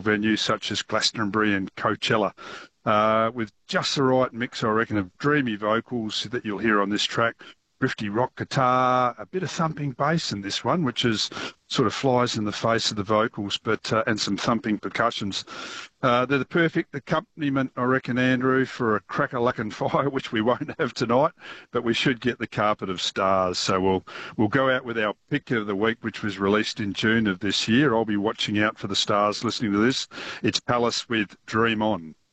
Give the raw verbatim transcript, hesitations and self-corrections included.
venues such as Glastonbury and Coachella, uh, with just the right mix, I reckon, of dreamy vocals that you'll hear on this track, drifty rock guitar, a bit of thumping bass in this one, which is sort of flies in the face of the vocals, but uh, and some thumping percussions. Uh, they're the perfect accompaniment, I reckon, Andrew, for a crack-a-lackin' fire, which we won't have tonight, but we should get the Carpet of Stars. So we'll we'll go out with our pick of the week, which was released in June of this year. I'll be watching out for the stars listening to this. It's Palace with Dream On.